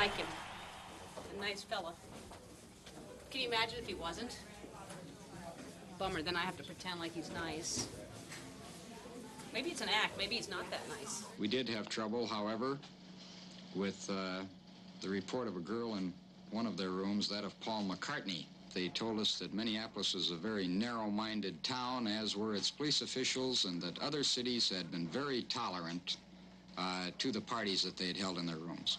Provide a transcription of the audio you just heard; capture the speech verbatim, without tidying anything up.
like him. A nice fella. Can you imagine if he wasn't? Bummer, then I have to pretend like he's nice. Maybe it's an act. Maybe he's not that nice. We did have trouble, however, with uh, the report of a girl in one of their rooms, that of Paul McCartney. They told us that Minneapolis was a very narrow-minded town, as were its police officials, and that other cities had been very tolerant uh, to the parties that they had held in their rooms.